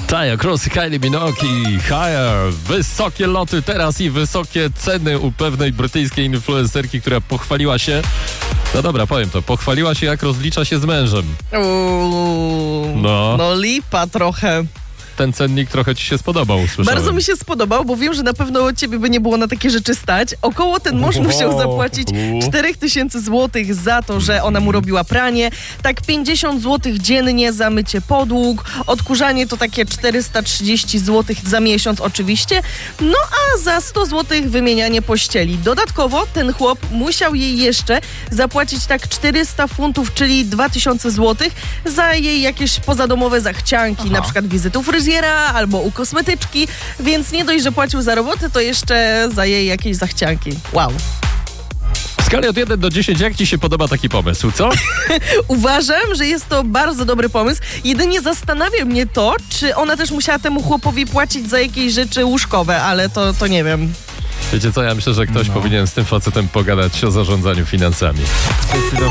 Taya Cruz i Kylie Minogue i Higher. Wysokie loty teraz i wysokie ceny u pewnej brytyjskiej influencerki, która pochwaliła się, no dobra, powiem to, pochwaliła się, jak rozlicza się z mężem. No lipa trochę. Ten cennik trochę ci się spodobał, słyszałem. Bardzo mi się spodobał, bo wiem, że na pewno ciebie by nie było na takie rzeczy stać. Około ten mąż musiał zapłacić 4000 złotych za to, że ona mu robiła pranie. Tak 50 złotych dziennie za mycie podłóg. Odkurzanie to takie 430 złotych za miesiąc oczywiście. No a za 100 złotych wymienianie pościeli. Dodatkowo ten chłop musiał jej jeszcze zapłacić tak 400 funtów, czyli 2000 złotych za jej jakieś pozadomowe zachcianki, na przykład wizytę u fryzjera albo u kosmetyczki, więc nie dość, że płacił za robotę, to jeszcze za jej jakieś zachcianki. Wow. W skali od 1 do 10, jak ci się podoba taki pomysł, co? Uważam, że jest to bardzo dobry pomysł. Jedynie zastanawia mnie to, czy ona też musiała temu chłopowi płacić za jakieś rzeczy łóżkowe, ale to nie wiem. Wiecie co, ja myślę, że ktoś powinien z tym facetem pogadać o zarządzaniu finansami.